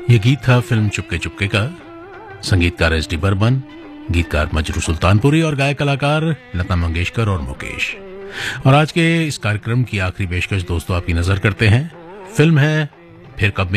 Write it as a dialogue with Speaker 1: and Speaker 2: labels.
Speaker 1: ये गीत था फिल्म चुपके चुपके का। संगीतकार एस डी बर्मन, गीतकार मजरू सुल्तानपुरी और गायक कलाकार लता मंगेशकर और मुकेश। और आज के इस कार्यक्रम की आखिरी पेशकश दोस्तों आपकी नजर करते हैं। फिल्म है फिर कब